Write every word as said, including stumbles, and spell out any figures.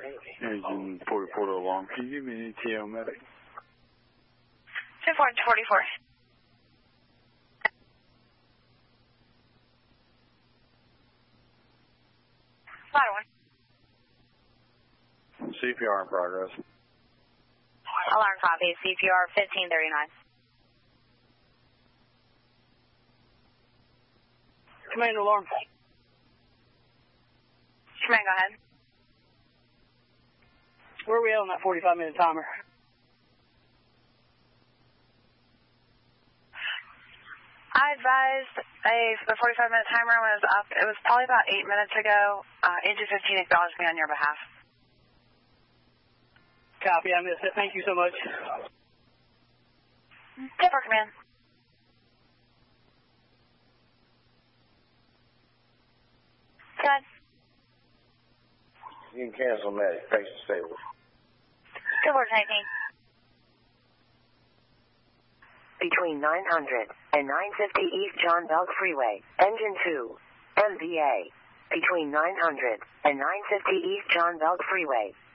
Engine forty-four to alarm. Can you give me an E T L medic? two four forty-four. Ladder one. C P R in progress. Alarm copy. C P R fifteen thirty-nine. Command alarm. Command, go ahead. Where are we at on that forty-five minute timer? I advised a, the forty-five minute timer was up. It was probably about eight minutes ago. Uh, Engine fifteen acknowledged me on your behalf. Copy, I missed it. Thank you so much. ten four, command. Go ahead. You can cancel medic. Patient stable. ten four, nineteen. Between nine hundred and nine fifty East John Belk Freeway, Engine two, M V A. Between nine hundred and nine fifty East John Belk Freeway,